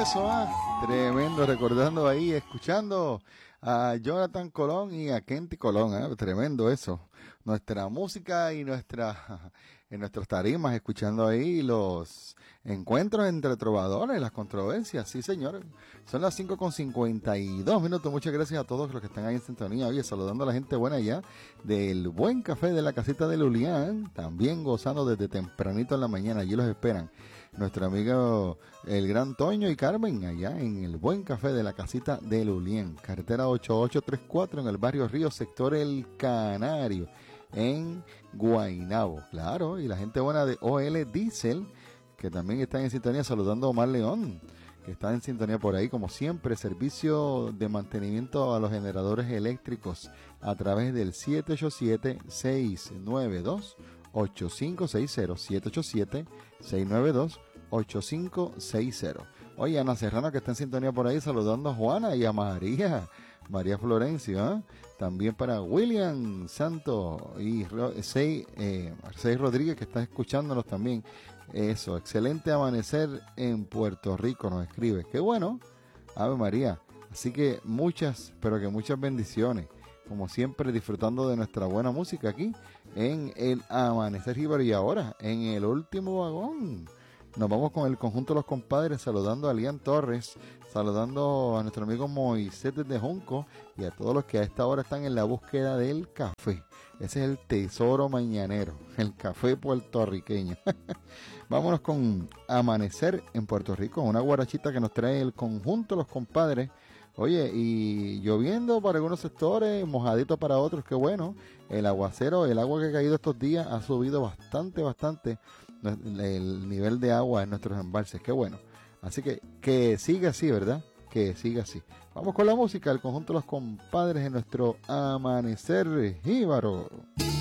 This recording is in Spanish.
eso, tremendo, recordando ahí, escuchando a Jonathan Colón y a Kenty Colón, tremendo eso. Nuestra música y en nuestros tarimas, escuchando ahí los encuentros entre trovadores, las controversias, sí señor. Son las 5:52. Muchas gracias a todos los que están ahí en sintonía. Oye, saludando a la gente buena allá del buen café de la casita de Lulián, también gozando desde tempranito en la mañana, allí los esperan. Nuestro amigo el gran Toño y Carmen allá en el buen café de la casita de Lulián, carretera 8834 en el barrio Río, sector El Canario, en Guaynabo, claro, y la gente buena de OL Diesel, que también está en sintonía, saludando a Omar León, que está en sintonía por ahí, como siempre, servicio de mantenimiento a los generadores eléctricos a través del 787-692-8560, 787-692-8560. Oye, Ana Serrano, que está en sintonía por ahí, saludando a Juana y a María Florencia, también para William Santo y Arcey Rodríguez, que está escuchándonos también. Eso, excelente amanecer en Puerto Rico, nos escribe. Qué bueno, Ave María. Así que muchas bendiciones. Como siempre, disfrutando de nuestra buena música aquí en el Amanecer Jíbaro. Y ahora, en el último vagón, nos vamos con el conjunto de los compadres, saludando a Lian Torres, saludando a nuestro amigo Moisés desde Junco y a todos los que a esta hora están en la búsqueda del café. Ese es el tesoro mañanero, el café puertorriqueño. Vámonos con Amanecer en Puerto Rico, una guarachita que nos trae el conjunto de los compadres. Oye, y lloviendo para algunos sectores, mojadito para otros, qué bueno. El aguacero, el agua que ha caído estos días ha subido bastante el nivel de agua en nuestros embalses, qué bueno. Así que siga así, ¿verdad? Que siga así. Vamos con la música, el conjunto de los compadres en nuestro Amanecer Jíbaro.